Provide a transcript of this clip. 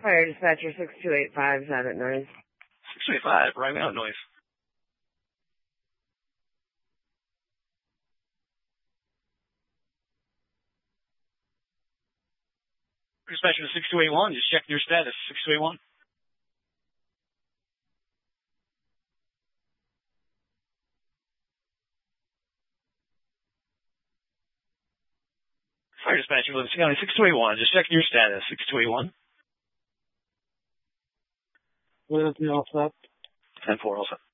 Fire dispatcher 6285 is out at noise. 625, right out noise. Dispatcher 6281, just checking your status, 6281. Fire dispatcher, Livingston County 6281, just checking your status, 6281. Livingston all set. 10-4 all set.